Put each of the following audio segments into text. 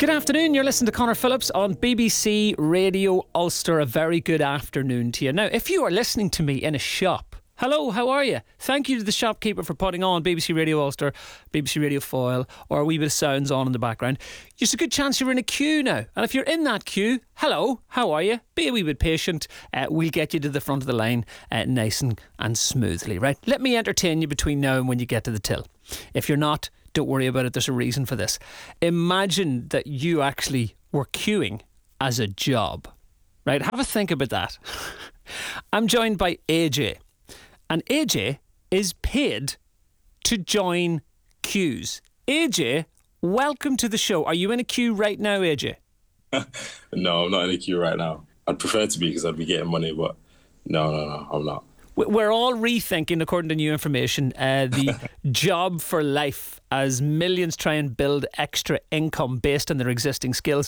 Good afternoon, you're listening to Conor Phillips on BBC Radio Ulster. A very good afternoon to you. Now, if you are listening to me in a shop, hello, how are you? Thank you to the shopkeeper for putting on BBC Radio Ulster, BBC Radio Foyle, or a wee bit of sounds on in the background. There's a good chance you're in a queue now. And if you're in that queue, hello, how are you? Be a wee bit patient. We'll get you to the front of the line nice and smoothly, right? Let me entertain you between now and when you get to the till. If you're not, don't worry about it, there's a reason for this. Imagine that you actually were queuing as a job, right? Have a think about that. I'm joined by AJ, and AJ is paid to join queues. AJ, welcome to the show. Are you in a queue right now, AJ? No, I'm not in a queue right now. I'd prefer to be because I'd be getting money, but no, I'm not. We're all rethinking, according to new information, the job for life as millions try and build extra income based on their existing skills.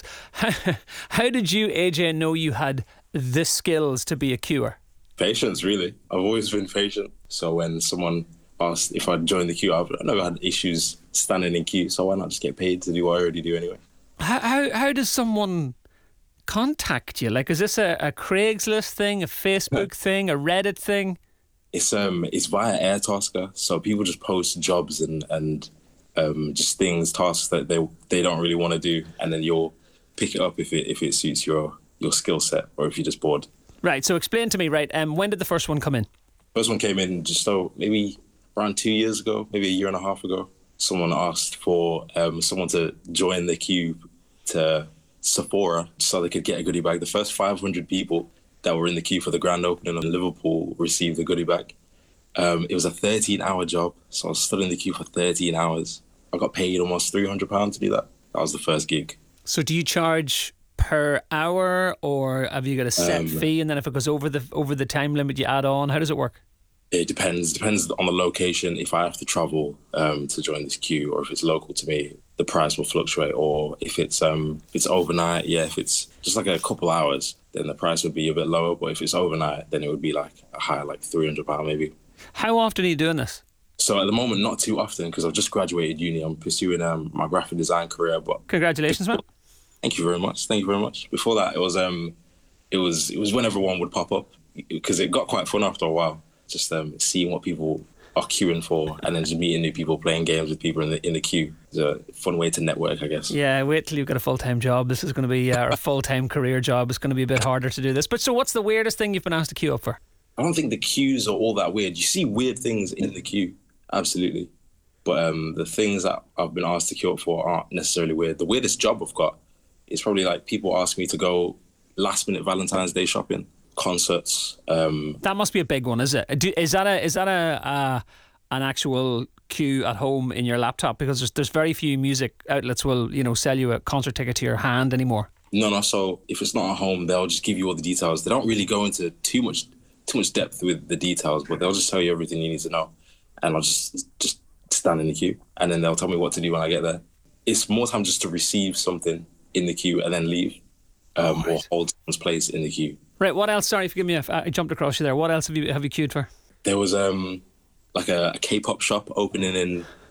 How did you, AJ, know you had the skills to be a queuer? Patience, really. I've always been patient. So when someone asked if I'd join the queue, I've never had issues standing in queue. So why not just get paid to do what I already do anyway? How does someone contact you? Like, is this a Craigslist thing, a Facebook thing, a Reddit thing? It's via Airtasker. So people just post jobs and just things, tasks that they don't really want to do, and then you'll pick it up if it suits your skill set, or if you're just bored. Right. So explain to me, right? When did the first one come in? First one came in just maybe around 2 years ago, maybe a year and a half ago. Someone asked for someone to join the queue to Sephora so they could get a goodie bag. The first 500 people that were in the queue for the grand opening of Liverpool received the goodie bag. It was a 13-hour job, so I was stood in the queue for 13 hours. I got paid almost £300 to do that. That was the first gig. So do you charge per hour, or have you got a set fee, and then if it goes over the time limit you add on? How does it work? It depends on the location. If I have to travel to join this queue, or if it's local to me, the price will fluctuate. Or if it's overnight, if it's just like a couple hours, then the price would be a bit lower. But if it's overnight, then it would be like a higher, like £300 maybe. How often are you doing this? So at the moment, not too often, because I've just graduated uni. I'm pursuing my graphic design career. But congratulations, man! Thank you very much. Before that, it was whenever one would pop up, because it got quite fun after a while. Just seeing what people are queuing for, and then just meeting new people, playing games with people in the queue. It's a fun way to network, I guess. Yeah, wait till you've got a full-time job. This is going to be a full-time career job. It's going to be a bit harder to do this. But so what's the weirdest thing you've been asked to queue up for? I don't think the queues are all that weird. You see weird things in the queue, absolutely. But the things that I've been asked to queue up for aren't necessarily weird. The weirdest job I've got is probably like people ask me to go last-minute Valentine's Day shopping. Concerts. That must be a big one, is it? Is that an actual queue at home in your laptop? Because there's very few music outlets will sell you a concert ticket to your hand anymore. No. So if it's not at home, they'll just give you all the details. They don't really go into too much depth with the details, but they'll just tell you everything you need to know. And I'll just stand in the queue, and then they'll tell me what to do when I get there. It's more time just to receive something in the queue and then leave, or hold someone's place in the queue. Right, what else? Sorry, forgive me if I jumped across you there. What else have you queued for? There was like a K-pop shop opening